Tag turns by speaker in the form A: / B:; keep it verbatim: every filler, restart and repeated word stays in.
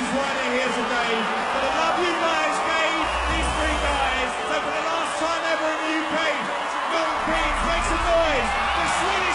A: is why they're here today. For the love you guys gave these three guys. So for the last time ever in the U K, Milton Keynes, make some noise. The Swedish